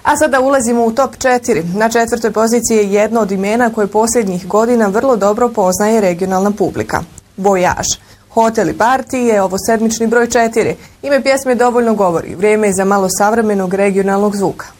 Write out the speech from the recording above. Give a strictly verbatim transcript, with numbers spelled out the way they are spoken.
A sada ulazimo u top četiri. Na četvrtoj poziciji je jedno od imena koje posljednjih godina vrlo dobro poznaje regionalna publika. Voyage. Hotel i party je ovo sedmični broj četiri. Ime pjesme dovoljno govori. Vrijeme je za malo savremenog regionalnog zvuka.